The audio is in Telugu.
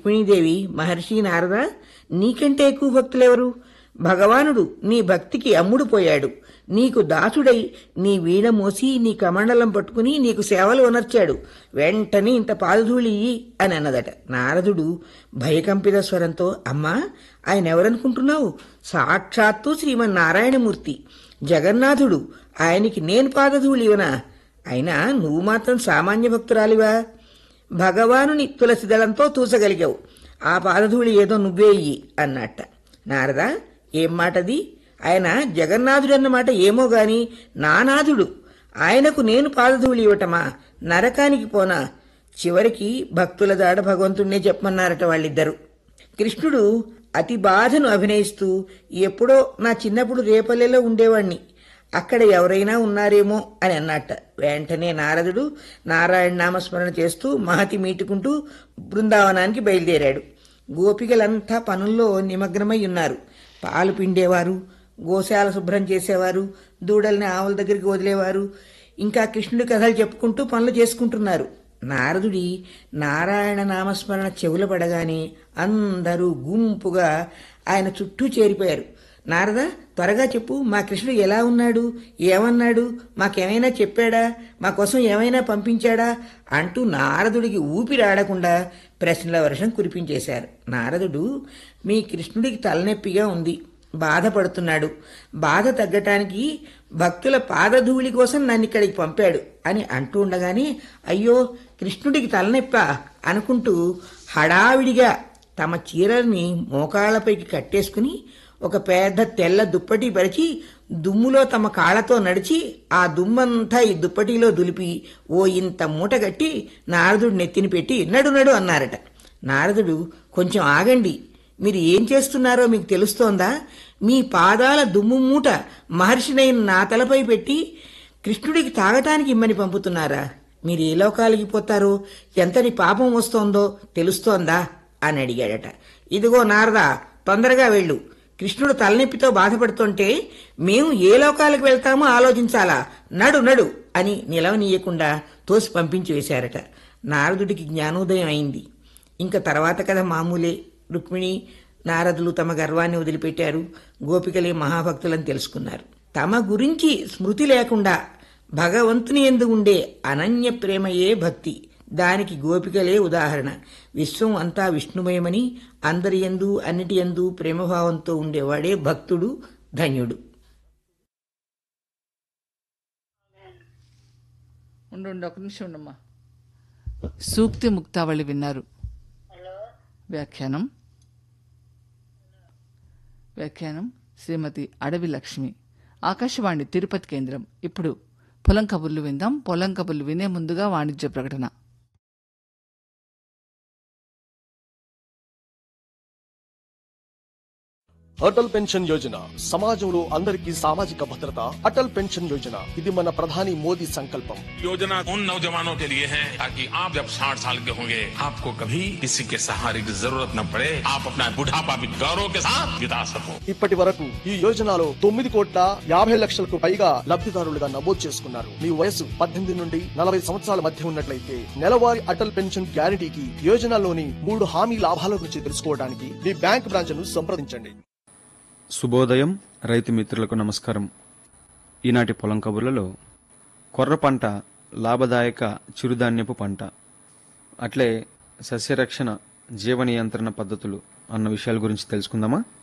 రుక్మిణీదేవి, మహర్షి నారద, నీకంటే ఎక్కువ భక్తులెవరు? భగవానుడు నీ భక్తికి అమ్ముడుపోయాడు. నీకు దాసుడై నీ వీణ మోసి నీ కమండలం పట్టుకుని నీకు సేవలు ఉనర్చాడు. వెంటనే ఇంత పాదధూళి అని అన్నదట. నారదుడు భయకంపిత స్వరంతో, అమ్మా, ఆయన ఎవరనుకుంటున్నావు? సాక్షాత్తు శ్రీమన్నారాయణమూర్తి, జగన్నాథుడు. ఆయనకి నేను పాదధూళి ఇవనా? అయినా నువ్వు మాత్రం సామాన్య భక్తురాలివా? భగవానుని తులసిదళంతో తూసగలిగావు. ఆ పాదధూళి ఏదో నువ్వే ఇయ్యి అన్నట్ట. నారదా, ఏం మాటది? ఆయన జగన్నాథుడన్నమాట ఏమో గాని నానాథుడు. ఆయనకు నేను పాదధూళి ఇవ్వటమా? నరకానికి పోనా? చివరికి భక్తుల దాడ భగవంతుణ్ణే చెప్పమన్నారట వాళ్ళిద్దరూ. కృష్ణుడు అతి బాధను అభినయిస్తూ, ఎప్పుడో నా చిన్నప్పుడు రేపల్లెలో ఉండేవాణ్ణి, అక్కడ ఎవరైనా ఉన్నారేమో అని అన్నట్ట. వెంటనే నారదుడు నారాయణ నామస్మరణ చేస్తూ మహతి మీటుకుంటూ బృందావనానికి బయలుదేరాడు. గోపికలంతా పనుల్లో నిమగ్నమై ఉన్నారు. పాలు పిండేవారు, గోశాల శుభ్రం చేసేవారు, దూడల్ని ఆవుల దగ్గరికి వదిలేవారు, ఇంకా కృష్ణుడి కథలు చెప్పుకుంటూ పనులు చేసుకుంటున్నారు. నారదుడి నారాయణ నామస్మరణ చెవుల పడగానే అందరూ గుంపుగా ఆయన చుట్టూ చేరిపోయారు. నారద, త్వరగా చెప్పు, మా కృష్ణుడు ఎలా ఉన్నాడు? ఏమన్నాడు? మాకేమైనా చెప్పాడా? మా కోసం ఏమైనా పంపించాడా? అంటూ నారదుడికి ఊపిరాడకుండా ప్రశ్నల వర్షం కురిపించేశారు. నారదుడు, మీ కృష్ణుడికి తలనొప్పిగా ఉంది, బాధపడుతున్నాడు. బాధ తగ్గటానికి భక్తుల పాదధూళి కోసం నన్ను ఇక్కడికి పంపాడు అని అంటూ ఉండగానే, అయ్యో, కృష్ణుడికి తలనొప్పా అనుకుంటూ హడావిడిగా తమ చీరల్ని మోకాళ్లపైకి కట్టేసుకుని ఒక పెద్ద తెల్ల దుప్పటి పరిచి దుమ్ములో తమ కాళ్లతో నడిచి ఆ దుమ్మంతా ఈ దుప్పటిలో దులిపి ఓ ఇంత మూట కట్టి నారదుడు నెత్తిని పెట్టి నడు నడు అన్నారట. నారదుడు, కొంచెం ఆగండి, మీరు ఏం చేస్తున్నారో మీకు తెలుస్తోందా? మీ పాదాల దుమ్ము మూట మహర్షినైన నా తలపై పెట్టి కృష్ణుడికి తాగటానికి ఇమ్మని పంపుతున్నారా? మీరు ఏ లోకాలకి పోతారో, ఎంతటి పాపం వస్తోందో తెలుస్తోందా అని అడిగాడట. ఇదిగో నారదా, తొందరగా వెళ్ళు, కృష్ణుడు తలనొప్పితో బాధపడుతుంటే మేము ఏ లోకాలకు వెళ్తామో ఆలోచించాలా, నడు నడు అని నిలవనీయకుండా తోసి పంపించి వేశారట. నారదుడికి జ్ఞానోదయం అయింది. ఇంకా తర్వాత కథ మామూలే. రుక్మిణి నారదులు తమ గర్వాన్ని వదిలిపెట్టారు. గోపికలే మహాభక్తులని తెలుసుకున్నారు. తమ గురించి స్మృతి లేకుండా భగవంతుని యందు ఉండే అనన్య ప్రేమయే భక్తి. దానికి గోపికలే ఉదాహరణ. విశ్వం అంతా విష్ణుమయమని, అందరి యందు అన్నిటి యందు ప్రేమభావంతో ఉండేవాడే భక్తుడు, ధన్యుడు. ఉండు, ఒక నిమిషం ఉండమ్మా. సూక్తి ముక్తావళి విన్నారు. వ్యాఖ్యానం శ్రీమతి అడవి లక్ష్మి. ఆకాశవాణి తిరుపతి కేంద్రం. ఇప్పుడు పొలం కబుర్లు విందాం. పొలం కబుర్లు వినే ముందుగా వాణిజ్య ప్రకటన. అటల్ పెన్షన్ యోజన సమాజంలో అందరికీ సామాజిక భద్రత. అటల్ పెన్షన్ యోజన ఇది మన ప్రధాని మోదీ సంకల్పం. योजना उन नौजवानों के लिए है ताकि आप जब 60 साल के होंगे आपको कभी किसी के सहारे की जरूरत न पड़े, आप अपना बुढ़ापा भी गौरव के साथ बिता सको. ఇప్పటి వరకు ఈ యోజనలో 9,50,00,000కు పైగా లబ్ధిదారులుగా నమోదు చేసుకున్నారు. మీ వయసు 18 నుండి 40 సంవత్సరాల మధ్య ఉన్నట్లయితే నెలవారీ అటల్ పెన్షన్ గ్యారంటీకి యోజనలోని 3 హామీ లాభాల గురించి తెలుసుకోవడానికి మీ బ్యాంక్ బ్రాంచ్ను సంప్రదించండి. శుభోదయం రైతు మిత్రులకు నమస్కారం. ఈనాటి పొలం కబుర్లలో కొర్ర పంట లాభదాయక చిరుధాన్యపు పంట, అట్లే సస్యరక్షణ, జీవ నియంత్రణ పద్ధతులు అన్న విషయాల గురించి తెలుసుకుందామా?